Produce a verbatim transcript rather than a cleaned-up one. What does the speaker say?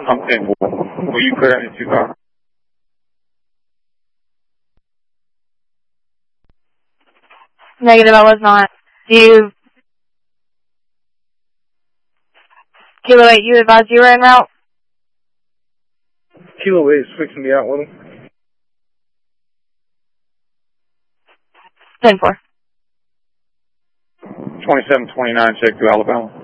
I'm ten four. Were you clear in two car? Negative, I was not. Do you... Kilo eight, you advise you were en route? Kilo eight is fixing me out with him. ten four. twenty-seven twenty-nine, check to Alabama.